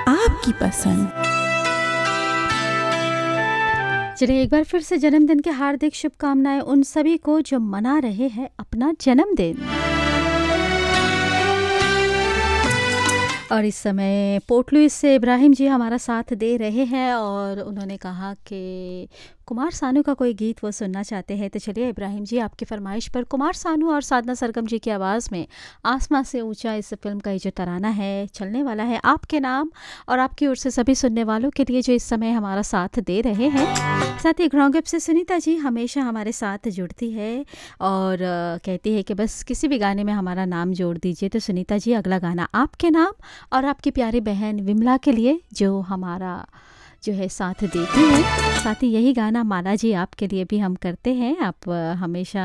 आपकी पसंद। चलिए एक बार फिर से जन्मदिन की हार्दिक शुभकामनाएं उन सभी को जो मना रहे हैं अपना जन्मदिन। और इस समय पोर्ट लुइस से इब्राहिम जी हमारा साथ दे रहे हैं और उन्होंने कहा कि कुमार सानू का कोई गीत वो सुनना चाहते हैं। तो चलिए इब्राहिम जी आपकी फरमाइश पर कुमार सानू और साधना सरगम जी की आवाज़ में आसमां से ऊंचा इस फिल्म का ये जो तराना है चलने वाला है आपके नाम और आपकी ओर से सभी सुनने वालों के लिए जो इस समय हमारा साथ दे रहे हैं। साथ ही ग्राउंड से सुनीता जी हमेशा हमारे साथ जुड़ती है और कहती है कि बस किसी भी गाने में हमारा नाम जोड़ दीजिए। तो सुनीता जी अगला गाना आपके नाम और आपकी प्यारी बहन विमला के लिए जो हमारा जो है साथ देती है। साथ ही यही गाना माला जी आपके लिए भी हम करते हैं। आप हमेशा